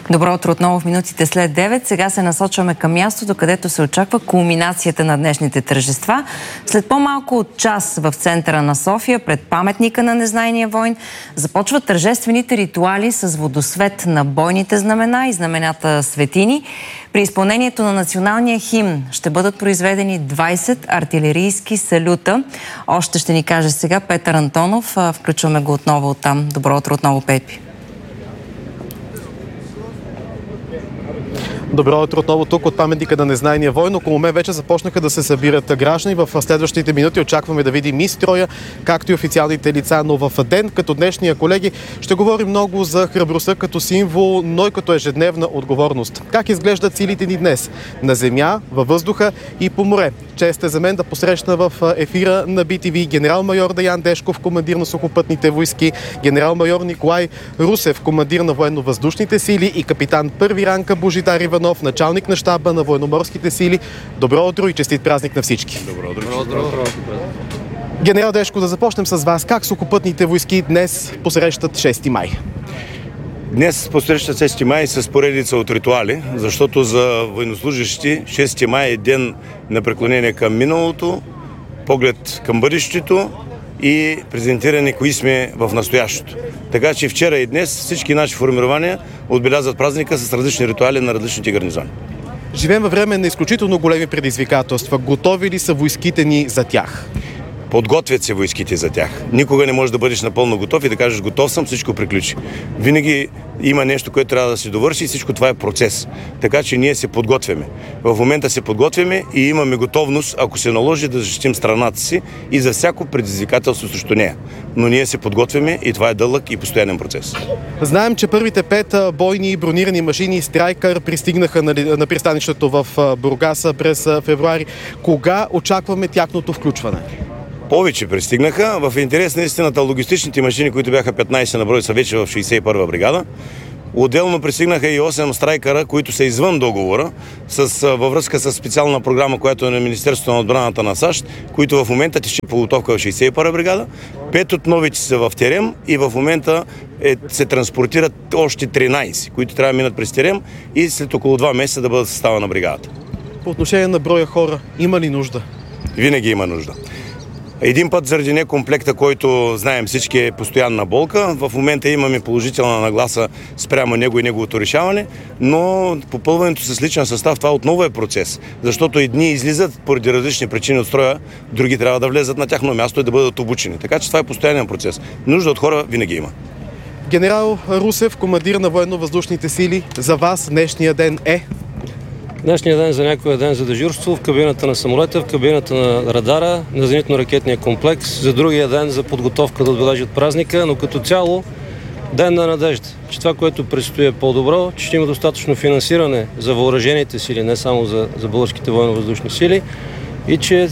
Добро утро отново в минутите след 9. Сега се насочваме към мястото, където се очаква кулминацията на днешните тържества. След по-малко от час в центъра на София, пред паметника на незнайния войн, започват тържествените ритуали с водосвет на бойните знамена и знамената светини. При изпълнението на националния химн ще бъдат произведени 20 артилерийски салюта. Още ще ни каже сега Петър Антонов. Включваме го отново оттам. Добро утро отново, Пепи. Добро утро отново тук от паметника на незнайния войн. Около мен вече започнаха да се събират граждани. В следващите минути очакваме да видим и строя, както и официалните лица. Но в ден като днешния, колеги, ще говорим много за храбростта като символ, но и като ежедневна отговорност. Как изглеждат силите ни днес? На земя, във въздуха и по море. Чест е за мен да посрещна в ефира на BTV генерал-майор Деян Дешков, командир на сухопътните войски, генерал-майор Николай Русев, командир на военно-въздушните сили, и капитан първи ранг Божидар Иванов, началник на щаба на военноморските сили. Добро утро и честит празник на всички! Добро утро! Генерал Дешко, да започнем с вас. Как сухопътните войски днес посрещат 6 май? Днес посрещат 6 май с поредица от ритуали, защото за военнослужащи 6 май е ден на преклонение към миналото, поглед към бъдещето и презентиране кои сме в настоящето. Така че вчера и днес всички наши формирования отбелязват празника с различни ритуали на различните гарнизони. Живеем във време на изключително големи предизвикателства. Готови ли са войските ни за тях? Подготвят се войските за тях. Никога не можеш да бъдеш напълно готов и да кажеш: готов съм, всичко приключи. Винаги има нещо, което трябва да се довърши и всичко това е процес. Така че ние се подготвяме. В момента се подготвяме и имаме готовност, ако се наложи, да защитим страната си и за всяко предизвикателство срещу нея. Но ние се подготвяме и това е дълъг и постоянен процес. Знаем, че първите 5 бойни и бронирани машини Страйкър пристигнаха на пристанището в Бургас през февруари. Кога очакваме тяхното включване? Повече пристигнаха. В интерес на истината, логистичните машини, които бяха 15 на брой, са вече в 61-а бригада. Отделно пристигнаха и 8 страйкъра, които са извън договора, във връзка с специална програма, която е на Министерството на отбраната на САЩ, които в момента тече подготовка в 61-а бригада. 5 от новите са в Терем и в момента се транспортират още 13, които трябва да минат през Терем и след около 2 месеца да бъдат в състава на бригадата. По отношение на броя хора, има ли нужда? Винаги има нужда. Един път заради некомплекта, който знаем всички, е постоянна болка. В момента имаме положителна нагласа спрямо него и неговото решаване, но попълването с личен състав, това отново е процес. Защото едни излизат поради различни причини от строя, други трябва да влезат на тяхно място и да бъдат обучени. Така че това е постоянен процес. Нужда от хора винаги има. Генерал Русев, командир на военно-въздушните сили, за вас днешния ден е? Днешния ден за някой е ден за дежурство в кабината на самолета, в кабината на радара, на зенитно-ракетния комплекс. За другия ден за подготовка да отбележат празника, но като цяло ден на надежда, че това, което предстои, е по-добро, че ще има достатъчно финансиране за въоръжените сили, не само за българските военно-въздушни сили, и че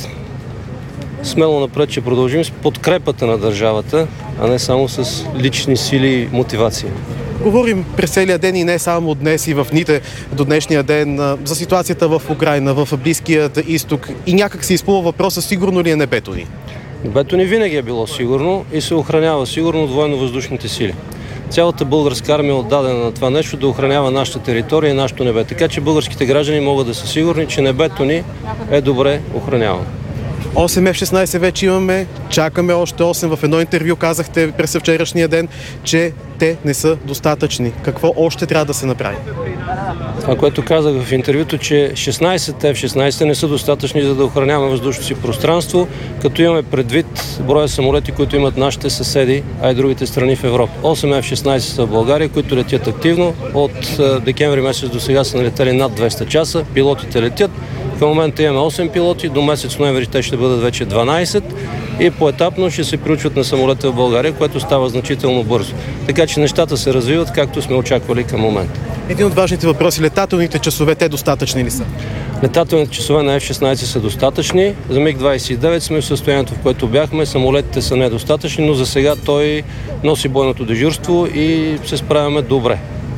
смело напред ще продължим с подкрепата на държавата, а не само с лични сили и мотивация. Говорим през целия ден и не само днес и в дните до днешния ден за ситуацията в Украйна, в Близкият изток, и някак се изплува въпроса: сигурно ли е небето ни? Небето ни винаги е било сигурно и се охранява сигурно от военно-въздушните сили. Цялата българска армия е отдадена на това нещо, да охранява нашата територия и нашето небе. Така че българските граждани могат да са сигурни, че небето ни е добре охранявано. 8 F-16 вече имаме, чакаме още 8. В едно интервю казахте през вчерашния ден, че те не са достатъчни. Какво още трябва да се направи? Това, което казах в интервюто, че 16 F-16 не са достатъчни, за да охраняваме въздушното си пространство, като имаме предвид броя самолети, които имат нашите съседи, а и другите страни в Европа. 8 F-16 са в България, които летят активно. От декември месец до сега са налетели над 200 часа. Пилотите летят. В момента имаме 8 пилоти, до месец ноември те ще бъдат вече 12 и поетапно ще се приучват на самолета в България, което става значително бързо. Така че нещата се развиват, както сме очаквали към момента. Един от важните въпроси: летателните часове, те достатъчни ли са? Летателните часове на F-16 са достатъчни. За МиГ-29 сме в състоянието, в което бяхме. Самолетите са недостатъчни, но за сега той носи бойното дежурство и се справяме добре.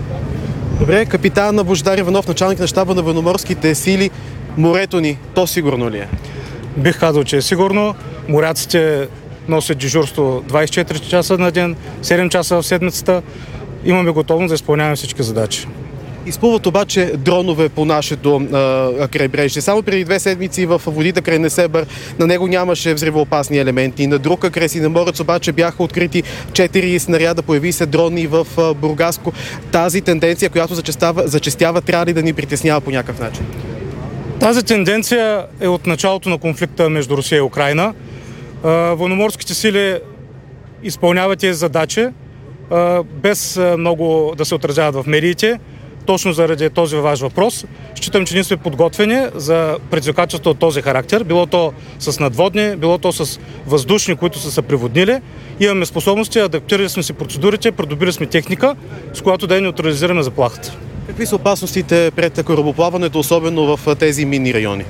Добре, капитан Божидар Иванов, началник на щаба на военноморските сили. Морето ни, то сигурно ли е? Бих казал, че е сигурно. Моряците носят дежурство 24 часа на ден, 7 часа в седмицата. Имаме готовност да изпълняваме всички задачи. Изплуват обаче дронове по нашето крайбрежие. Само преди 2 седмици в водите край Несебър на него нямаше взривоопасни елементи. На друг край Синеморец обаче бяха открити 4 снаряда, появи се дрони в Бургаско. Тази тенденция, която зачестява, трябва ли да ни притеснява по някакъв начин? Тази тенденция е от началото на конфликта между Русия и Украйна. Военноморските сили изпълняват тези задачи без много да се отразяват в медиите. Точно заради този ваш въпрос, считам, че ние сме подготвени за предизвикателство от този характер. Било то с надводни, било то с въздушни, които са се приводнили. Имаме способности, адаптирали сме си процедурите, придобили сме техника, с която да неутрализираме заплахата. Какви са опасностите пред корабоплаването, особено в тези минни райони?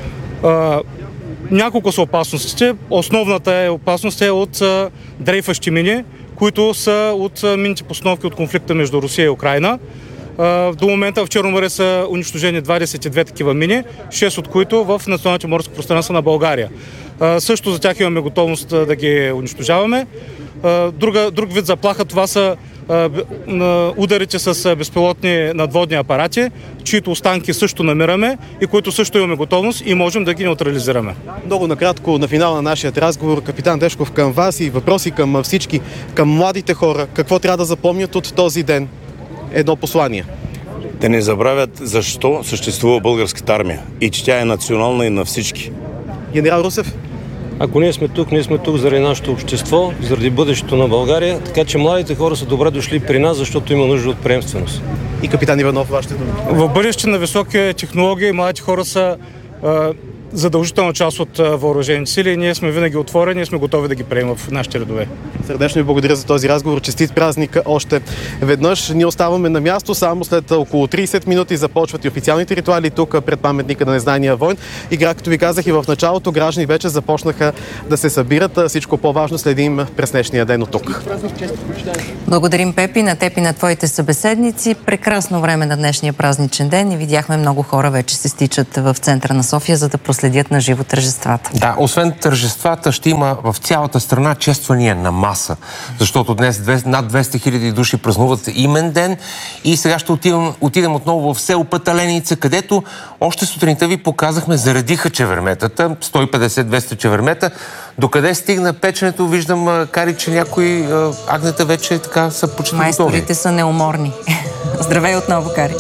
Няколко са опасностите. Основната опасност е от дрейфащи мини, които са от минните постановки от конфликта между Русия и Украйна. До момента в Черно море са унищожени 22 такива мини, 6 от които в националните морски пространства на България. Също за тях имаме готовност да ги унищожаваме. Друг вид заплаха, това са ударите с безпилотни надводни апарати, чието останки също намираме и които също имаме готовност и можем да ги неутрализираме. Много накратко на финала на нашия разговор, капитан Дешков, към вас и въпроси към всички, към младите хора. Какво трябва да запомнят от този ден? Едно послание. Да не забравят защо съществува българската армия и че тя е национална и на всички. Генерал Русев? Ако ние сме тук заради нашето общество, заради бъдещето на България, така че младите хора са добре дошли при нас, защото има нужда от приемственост. И капитан Иванов, вашите думи. В бъдеще на високи технологии младите хора са задължителна част от въоръжените сили и ние сме винаги отворени и сме готови да ги приемем в нашите редове. Сърдечно ви благодаря за този разговор. Честит празник още веднъж. Ние оставаме на място. Само след около 30 минути започват и официалните ритуали тук пред паметника на незнайния войн. И както ви казах и в началото, граждани вече започнаха да се събират. Всичко по-важно следим през днешния ден от тук. Благодарим, Пепи, на теб и на твоите събеседници. Прекрасно време на днешния празничен ден и видяхме много хора вече се стичат в центъра на София, за да следят на живо тържествата. Да, освен тържествата ще има в цялата страна чествания на маса, защото днес над 200 000 души празнуват имен ден и сега ще отидем отново в село Пъталеница, където още сутринта ви показахме, заредиха чеверметата, 150-200 чевермета. Докъде стигна печенето, виждам, Кари, че някои агнета вече така са почти готови. Майсторите са неуморни. Здравей отново, Кари.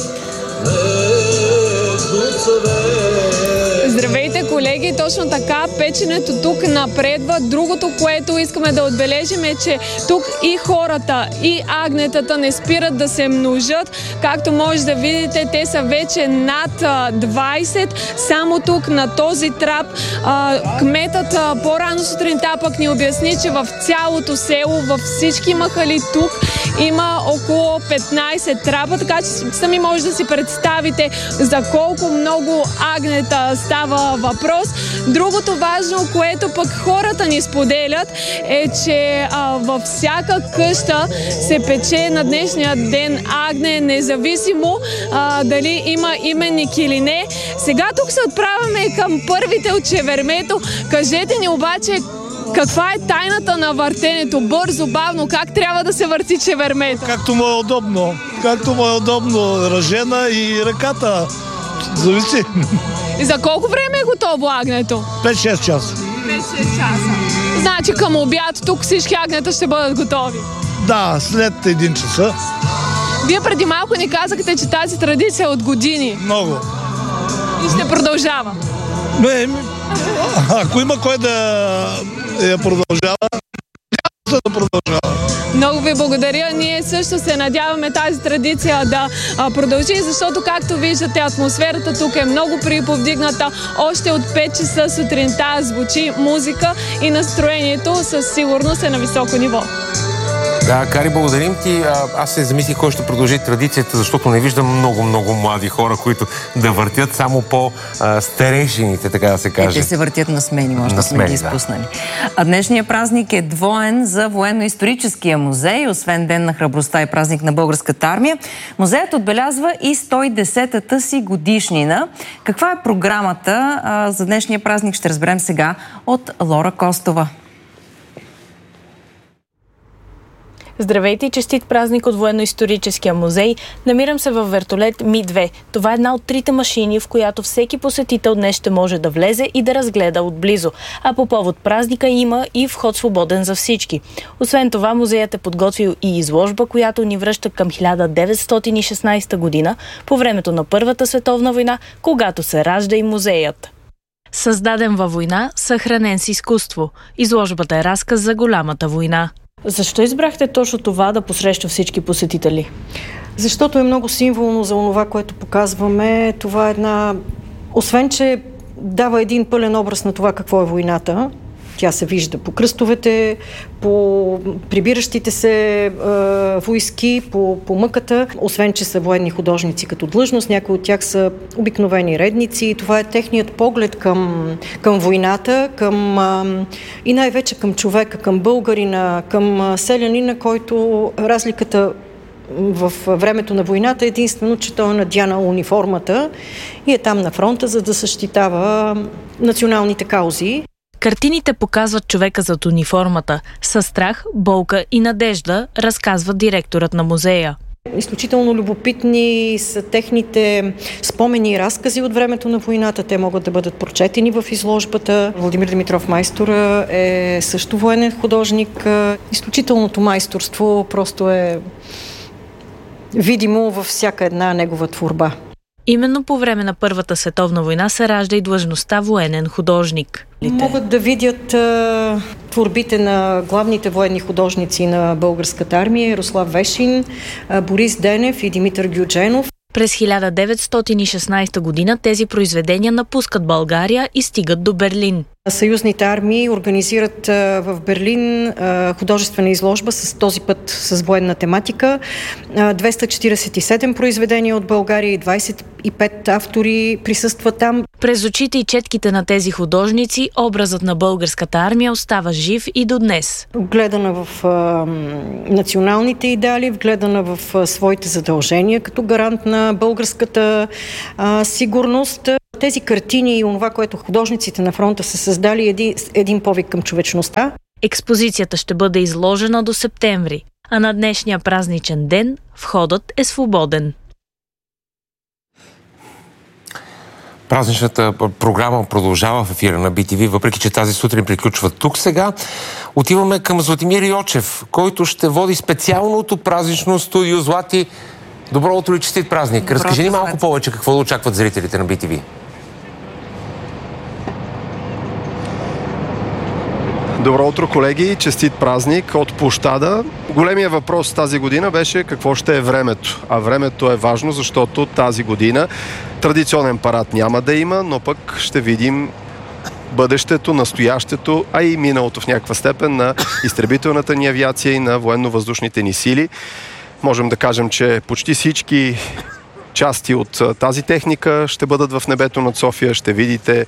Здравейте, колеги! Точно така, печенето тук напредва. Другото, което искаме да отбележим е, че тук и хората, и агнетата не спират да се множат. Както може да видите, те са вече над 20. Само тук на този трап кметът по-рано сутринта пък ни обясни, че в цялото село, във всички махали тук има около 15 трапа, така че сами може да си представите за колко много агнета става въпрос. Другото важно, което пък хората ни споделят, е, че във всяка къща се пече на днешния ден агне, независимо дали има именник или не. Сега тук се отправяме към първите от чевермето. Кажете ни обаче, каква е тайната на въртенето? Бързо, бавно, как трябва да се върти чевермето? Както му е удобно. Както му е удобно. Ръжена и ръката. Зависи. И за колко време е готово агнето? 5-6 часа. 5-6 часа. Значи към обяд тук всички агнета ще бъдат готови? Да, след 1 часа. Вие преди малко ни казахте, че тази традиция е от години. Много. И ще продължава. Ако има кой да я продължава, няма да продължава. Много ви благодаря. Ние също се надяваме тази традиция да продължи, защото, както виждате, атмосферата тук е много приповдигната. Още от 5 часа сутринта звучи музика и настроението със сигурност е на високо ниво. Да, Кари, благодарим ти. Аз се замислих кой ще продължи традицията, защото не виждам много млади хора, които да въртят само по старейшините, така да се каже. Те се въртят на смени, може да сме ги изпуснали. А днешният празник е двоен за военно-историческия музей. Освен Ден на храбростта и празник на българската армия, музеят отбелязва и 110-та си годишнина. Каква е програмата за днешния празник, ще разберем сега от Лора Костова. Здравейте и честит празник от Военно-историческия музей. Намирам се във вертолет Ми-2. Това е една от 3 машини, в която всеки посетител днес ще може да влезе и да разгледа отблизо. А по повод празника има и вход свободен за всички. Освен това, музеят е подготвил и изложба, която ни връща към 1916 година, по времето на Първата световна война, когато се ражда и музеят. Създаден във война, съхранен с изкуство. Изложбата е разказ за голямата война. Защо избрахте точно това да посреща всички посетители? Защото е много символно за онова, което показваме. Това е освен, че дава един пълен образ на това какво е войната, тя се вижда по кръстовете, по прибиращите се войски, по мъката. Освен, че са военни художници като длъжност, някои от тях са обикновени редници. Това е техният поглед към войната, и най-вече към човека, към българина, към селянина, който разликата в времето на войната е единствено, че той е надяна униформата и е там на фронта, за да защитава националните каузи. Картините показват човека зад униформата. Със страх, болка и надежда, разказва директорът на музея. Изключително любопитни са техните спомени и разкази от времето на войната. Те могат да бъдат прочетени в изложбата. Владимир Димитров майстора е също военен художник. Изключителното майсторство просто е видимо във всяка една негова творба. Именно по време на Първата световна война се ражда и длъжността военен художник. Могат да видят творбите на главните военни художници на българската армия: Ярослав Вешин, Борис Денев и Димитър Гюдженов. През 1916 година тези произведения напускат България и стигат до Берлин. Съюзните армии организират в Берлин художествена изложба, с този път с военна тематика. 247 произведения от България и 25 автори присъстват там. През очите и четките на тези художници образът на българската армия остава жив и до днес. Вгледана в националните идеали, вгледана в своите задължения като гарант на българската сигурност. Тези картини и онова, което художниците на фронта са създали, един повик към човечността. Експозицията ще бъде изложена до септември, а на днешния празничен ден входът е свободен. Празничната програма продължава в ефира на BTV, въпреки че тази сутрин приключва тук. Сега отиваме към Златимир Йочев, който ще води специалното празнично студио. Злати, добро утро и честит празник. Разкажи ни малко повече какво да очакват зрителите на BTV. Добро утро, колеги! Честит празник от площада. Големия въпрос тази година беше какво ще е времето. А времето е важно, защото тази година традиционен парад няма да има, но пък ще видим бъдещето, настоящето, а и миналото в някаква степен на изтребителната ни авиация и на военно-въздушните ни сили. Можем да кажем, че почти всички части от тази техника ще бъдат в небето над София. Ще видите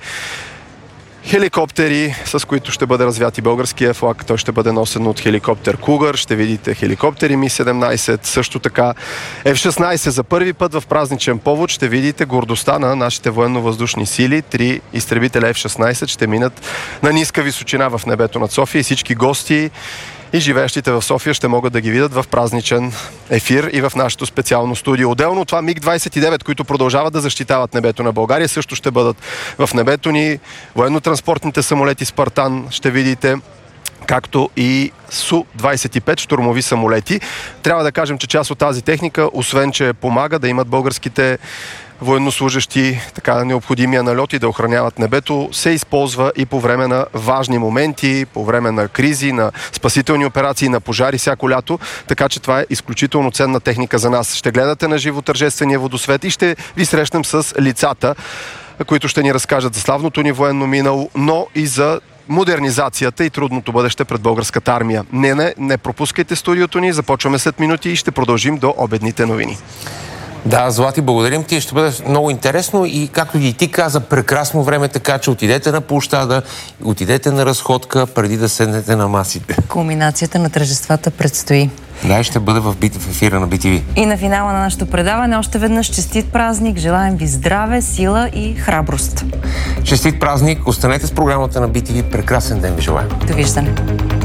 хеликоптери, с които ще бъде развят и българския флаг. Той ще бъде носен от хеликоптер Кугър. Ще видите хеликоптери Ми-17. Също така F-16 за първи път в празничен повод ще видите гордостта на нашите военно-въздушни сили. 3 изтребителя F-16 ще минат на ниска височина в небето над София и всички гости и живеещите в София ще могат да ги видят в празничен ефир и в нашето специално студио. Отделно от това МиГ-29, които продължават да защитават небето на България, също ще бъдат в небето ни. Военно-транспортните самолети Спартан ще видите, както и Су-25 щурмови самолети. Трябва да кажем, че част от тази техника, освен че помага да имат българските военнослужащи така необходимия налет и да охраняват небето, се използва и по време на важни моменти, по време на кризи, на спасителни операции, на пожари всяко лято, така че това е изключително ценна техника за нас. Ще гледате на живо тържествения водосвет и ще ви срещнем с лицата, които ще ни разкажат за славното ни военно минало, но и за модернизацията и трудното бъдеще пред българската армия. Не пропускайте студиото ни, започваме след минути и ще продължим до обедните новини. Да, Злати, благодарим ти. Ще бъде много интересно и, както и ти каза, прекрасно време, така че отидете на площада, отидете на разходка, преди да седнете на масите. Кулминацията на тържествата предстои. Да, и ще бъде в ефира на BTV. И на финала на нашето предаване още веднъж честит празник. Желаем ви здраве, сила и храброст. Честит празник. Останете с програмата на BTV. Прекрасен ден ви желаем. Довиждане.